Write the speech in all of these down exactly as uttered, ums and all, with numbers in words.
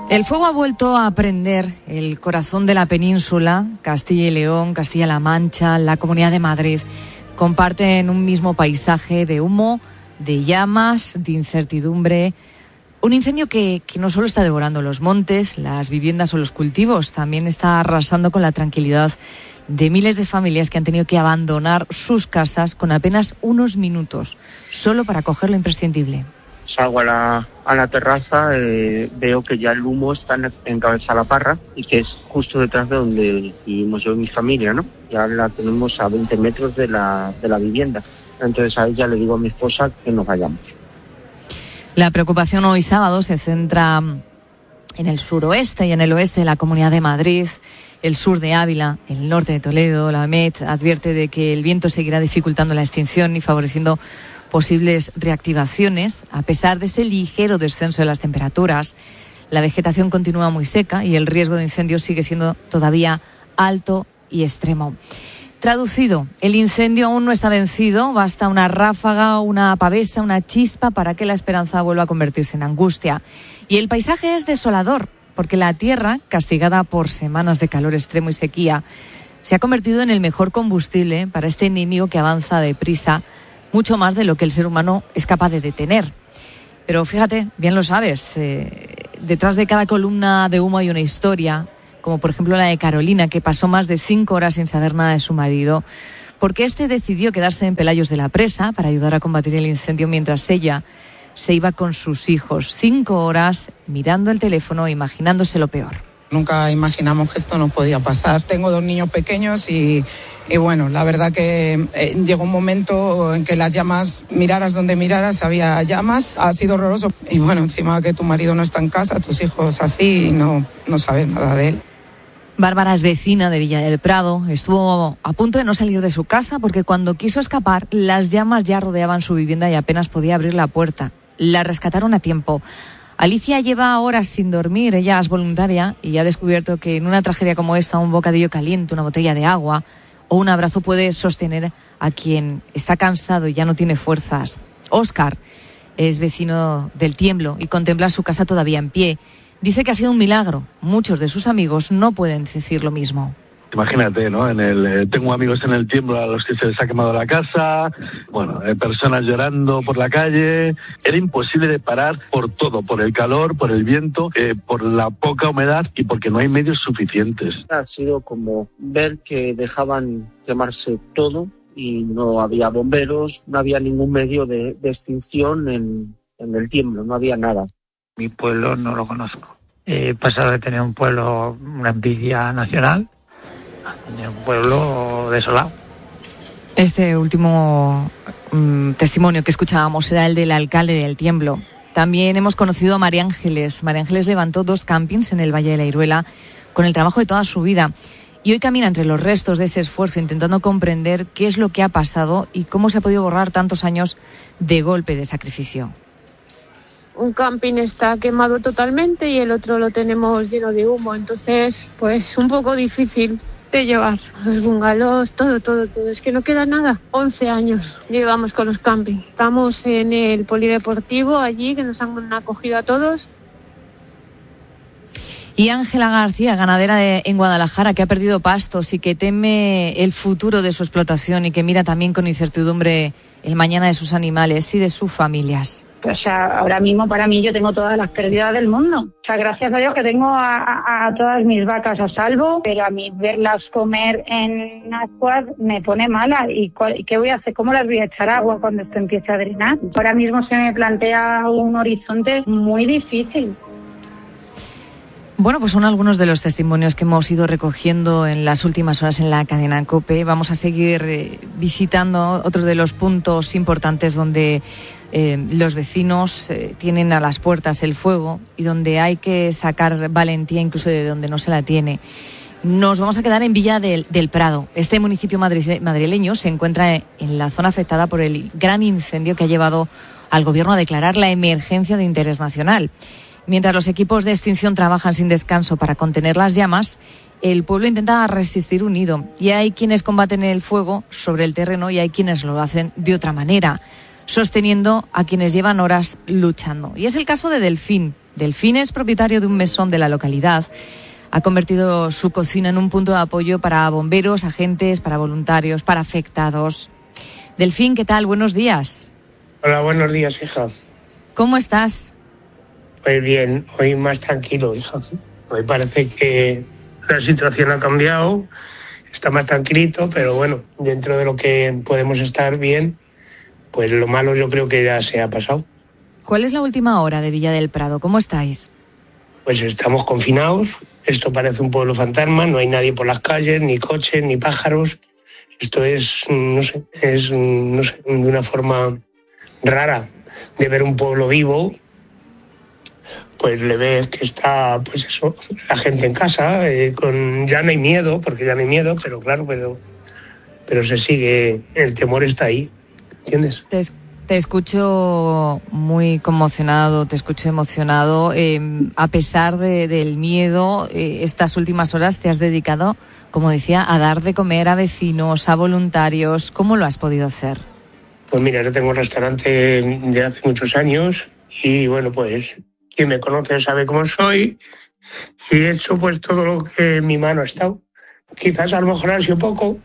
El fuego ha vuelto a prender el corazón de la península. Castilla y León, Castilla-La Mancha, la Comunidad de Madrid comparten un mismo paisaje de humo, de llamas, de incertidumbre. Un incendio que, que no solo está devorando los montes, las viviendas o los cultivos, también está arrasando con la tranquilidad de miles de familias que han tenido que abandonar sus casas con apenas unos minutos, solo para coger lo imprescindible. Salgo a la, a la terraza, eh, veo que ya el humo está en, en Cabeza la Parra y que es justo detrás de donde vivimos yo y mi familia, ¿no? Ya la tenemos a veinte metros de la, de la vivienda. Entonces a ella le digo a mi esposa que nos vayamos. La preocupación hoy sábado se centra en el suroeste y en el oeste de la Comunidad de Madrid, el sur de Ávila, el norte de Toledo. La Met advierte de que el viento seguirá dificultando la extinción y favoreciendo posibles reactivaciones. A pesar de ese ligero descenso de las temperaturas, la vegetación continúa muy seca y el riesgo de incendios sigue siendo todavía alto y extremo. Traducido, el incendio aún no está vencido, basta una ráfaga, una pavesa, una chispa para que la esperanza vuelva a convertirse en angustia. Y el paisaje es desolador, porque la tierra, castigada por semanas de calor extremo y sequía, se ha convertido en el mejor combustible para este enemigo que avanza deprisa, mucho más de lo que el ser humano es capaz de detener. Pero fíjate, bien lo sabes, eh, detrás de cada columna de humo hay una historia, como por ejemplo la de Carolina, que pasó más de cinco horas sin saber nada de su marido, porque este decidió quedarse en Pelayos de la Presa para ayudar a combatir el incendio mientras ella se iba con sus hijos. Cinco horas mirando el teléfono, imaginándose lo peor. Nunca imaginamos que esto no podía pasar. Tengo dos niños pequeños y, y bueno, la verdad que eh, llegó un momento en que las llamas, miraras donde miraras, había llamas. Ha sido horroroso. Y bueno, encima que tu marido no está en casa, tus hijos así, y no, no sabes nada de él. Bárbara es vecina de Villa del Prado. Estuvo a punto de no salir de su casa porque cuando quiso escapar, las llamas ya rodeaban su vivienda y apenas podía abrir la puerta. La rescataron a tiempo. Alicia lleva horas sin dormir, ella es voluntaria y ha descubierto que en una tragedia como esta un bocadillo caliente, una botella de agua o un abrazo puede sostener a quien está cansado y ya no tiene fuerzas. Óscar es vecino del Tiemblo y contempla su casa todavía en pie. Dice que ha sido un milagro. Muchos de sus amigos no pueden decir lo mismo. Imagínate, ¿no? En el, eh, tengo amigos en el Tiemblo a los que se les ha quemado la casa, bueno, eh, personas llorando por la calle. Era imposible de parar por todo, por el calor, por el viento, eh, por la poca humedad y porque no hay medios suficientes. Ha sido como ver que dejaban quemarse todo y no había bomberos, no había ningún medio de, de extinción en, en el Tiemblo, no había nada. Mi pueblo no lo conozco. He pasado de tener un pueblo, una envidia nacional, en un pueblo desolado. Este último um, testimonio que escuchábamos era el del alcalde del Tiemblo. También hemos conocido a María Ángeles. María Ángeles levantó dos campings en el Valle de la Iruela con el trabajo de toda su vida. Y hoy camina entre los restos de ese esfuerzo intentando comprender qué es lo que ha pasado y cómo se ha podido borrar tantos años de golpe, de sacrificio. Un camping está quemado totalmente y el otro lo tenemos lleno de humo. Entonces, pues un poco difícil de llevar. Los bungalows, todo, todo, todo. Es que no queda nada. once años llevamos con los campings. Estamos en el polideportivo allí, que nos han acogido a todos. Y Ángela García, ganadera de, en Guadalajara, que ha perdido pastos y que teme el futuro de su explotación y que mira también con incertidumbre el mañana de sus animales y de sus familias. O sea, ahora mismo para mí yo tengo todas las pérdidas del mundo. O sea, gracias a Dios que tengo a, a, a todas mis vacas a salvo, pero a mí verlas comer en aguas me pone mala. ¿Y cuál, qué voy a hacer? ¿Cómo las voy a echar agua cuando esto empiece a drenar? Ahora mismo se me plantea un horizonte muy difícil. Bueno, pues son algunos de los testimonios que hemos ido recogiendo en las últimas horas en la cadena COPE. Vamos a seguir eh, visitando otros de los puntos importantes donde eh, los vecinos eh, tienen a las puertas el fuego y donde hay que sacar valentía incluso de donde no se la tiene. Nos vamos a quedar en Villa del, del Prado. Este municipio madri- madrileño se encuentra en la zona afectada por el gran incendio que ha llevado al gobierno a declarar la emergencia de interés nacional. Mientras los equipos de extinción trabajan sin descanso para contener las llamas, el pueblo intenta resistir unido. Y hay quienes combaten el fuego sobre el terreno y hay quienes lo hacen de otra manera, sosteniendo a quienes llevan horas luchando. Y es el caso de Delfín, Delfín es propietario de un mesón de la localidad. Ha convertido su cocina en un punto de apoyo para bomberos, agentes, para voluntarios, para afectados. Delfín, ¿qué tal? Buenos días. Hola, buenos días, hija. ¿Cómo estás? Pues bien, hoy más tranquilo, hija. Hoy parece que la situación ha cambiado, está más tranquilito, pero bueno, dentro de lo que podemos estar bien, pues lo malo yo creo que ya se ha pasado. ¿Cuál es la última hora de Villa del Prado? ¿Cómo estáis? Pues estamos confinados, esto parece un pueblo fantasma, no hay nadie por las calles, ni coches, ni pájaros. Esto es, no sé, es, no sé, de una forma rara de ver un pueblo vivo. Pues le ves que está, pues eso, la gente en casa, eh, con ya no hay miedo, porque ya no hay miedo, pero claro, pero, pero se sigue, el temor está ahí, ¿entiendes? Te, te escucho muy conmocionado, te escucho emocionado. Eh, a pesar de, del miedo, eh, estas últimas horas te has dedicado, como decía, a dar de comer a vecinos, a voluntarios. ¿Cómo lo has podido hacer? Pues mira, yo tengo un restaurante de hace muchos años y bueno, pues quien me conoce sabe cómo soy y he hecho pues todo lo que en mi mano ha estado. Quizás a lo mejor ha sido poco,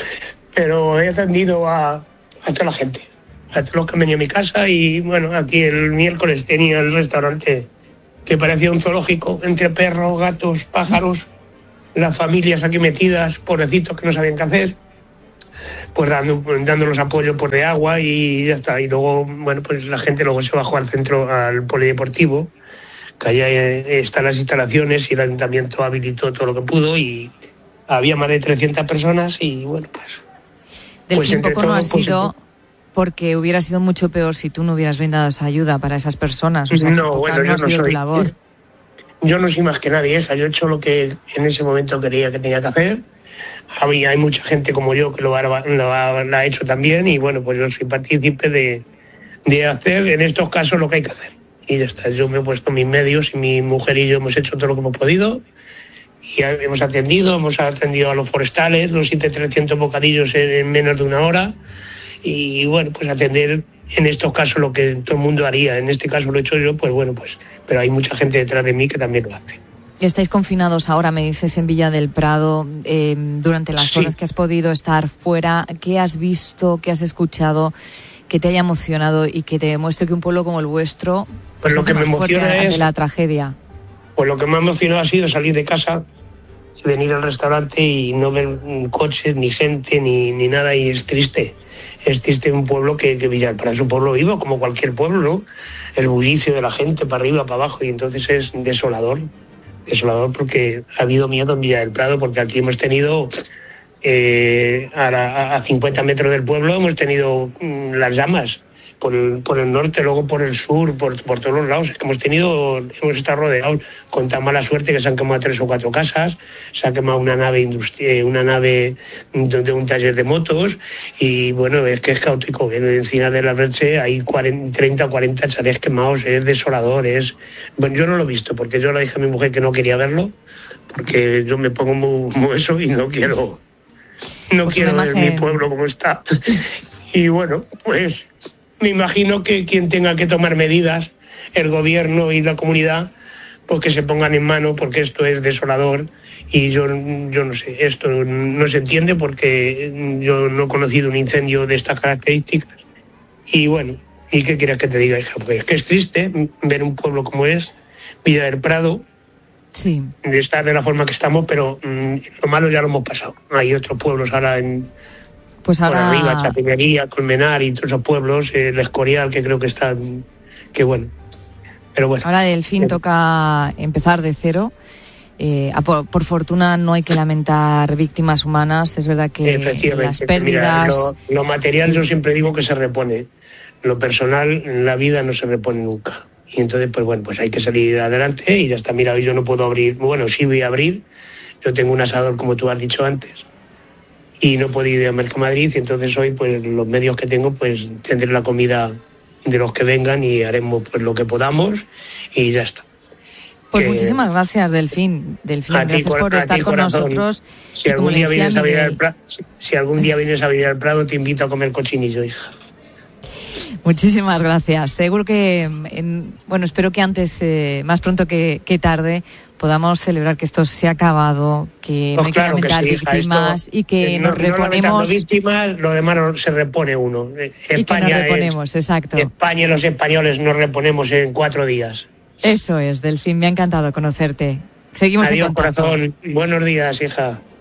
pero he atendido a, a toda la gente, a todos los que han venido a mi casa y bueno, aquí el miércoles tenía el restaurante que parecía un zoológico entre perros, gatos, pájaros, las familias aquí metidas, pobrecitos que no sabían qué hacer, pues dando, dándolos apoyo por de agua y ya está. Y luego, bueno, pues la gente luego se bajó al centro, al polideportivo, que allá están las instalaciones y el ayuntamiento habilitó todo lo que pudo y había más de trescientas personas y bueno, pues... Del pues tiempo entre no ha todo, pues, sido porque hubiera sido mucho peor si tú no hubieras brindado esa ayuda para esas personas. O sea, no, que bueno, no yo ha no sido tu soy... labor. Yo no soy más que nadie esa, yo he hecho lo que en ese momento quería que tenía que hacer. Había, hay mucha gente como yo que lo ha, lo, ha, lo ha hecho también y bueno, pues yo soy partícipe de, de hacer en estos casos lo que hay que hacer. Y ya está, yo me he puesto mis medios y mi mujer y yo hemos hecho todo lo que hemos podido y hemos atendido, hemos atendido a los forestales, los siete mil trescientos bocadillos en, en menos de una hora y bueno, pues atender en estos casos lo que todo el mundo haría. En este caso lo he hecho yo, pues bueno, pues pero hay mucha gente detrás de mí que también lo hace. Estáis confinados ahora, me dices, en Villa del Prado. Eh, durante las Sí. horas que has podido estar fuera, ¿qué has visto, qué has escuchado, que te haya emocionado y que te demuestre que un pueblo como el vuestro Pues lo que me emociona es... ante la tragedia? Pues lo que me ha emocionado ha sido salir de casa, venir al restaurante y no ver coches, ni gente, ni, ni nada, y es triste. Es triste un pueblo que, que Villa del Prado es un pueblo vivo, como cualquier pueblo, ¿no? El bullicio de la gente para arriba, para abajo, y entonces es desolador. Desolador porque ha habido miedo en Villa del Prado, porque aquí hemos tenido, eh, a, la, a cincuenta metros del pueblo, hemos tenido mm, las llamas, por el, por el norte, luego por el sur, por, por todos los lados. Es que hemos tenido, hemos estado rodeados con tan mala suerte que se han quemado tres o cuatro casas, se ha quemado una nave industri- una nave de, de un taller de motos, y bueno, es que es caótico. En Encinas de la Breche hay cuarenta, treinta o cuarenta chalés quemados, es desolador, es... Bueno, yo no lo he visto, porque yo le dije a mi mujer que no quería verlo, porque yo me pongo muy, muy eso y no quiero, no Pues quiero una ver imagen... mi pueblo como está. Y bueno, pues... me imagino que quien tenga que tomar medidas, el gobierno y la comunidad, pues que se pongan en mano, porque esto es desolador y yo, yo no sé, esto no se entiende porque yo no he conocido un incendio de estas características. Y bueno, ¿y qué quieres que te diga, hija? Pues que es triste ver un pueblo como es, Villa del Prado, sí, de estar de la forma que estamos, pero mmm, lo malo ya lo hemos pasado. Hay otros pueblos ahora en... Pues ahora... por arriba, Chapinería, Colmenar y todos esos pueblos, eh, el Escorial, que creo que están, que bueno, pero bueno. Ahora Delfín eh, toca empezar de cero. Eh, por, por fortuna no hay que lamentar víctimas humanas, es verdad que las pérdidas... Mira, lo, lo material yo siempre digo que se repone, lo personal en la vida no se repone nunca. Y entonces, pues bueno, pues hay que salir adelante y ya está. Mira, hoy yo no puedo abrir, bueno, sí voy a abrir, yo tengo un asador como tú has dicho antes, y no puedo ir a Mercamadrid, y entonces hoy pues los medios que tengo pues tendré la comida de los que vengan y haremos pues lo que podamos y ya está. Pues que... muchísimas gracias, Delfín. Delfín, a gracias ti, por a estar ti, con corazón. nosotros. Si algún día vienes a Villa del Prado, si, si algún día vienes a Villa del Prado, te invito a comer cochinillo, hija. Muchísimas gracias. Seguro que, en, bueno, espero que antes, eh, más pronto que, que tarde, podamos celebrar que esto se ha acabado, que pues no hay claro que lamentar que sí, víctimas esto, y que no, nos reponemos. No víctimas, lo demás no se repone uno. España y que nos reponemos, es, exacto. España y los españoles nos reponemos en cuatro días. Eso es, Delfín, me ha encantado conocerte. Seguimos Adiós, en contacto. corazón. Buenos días, hija.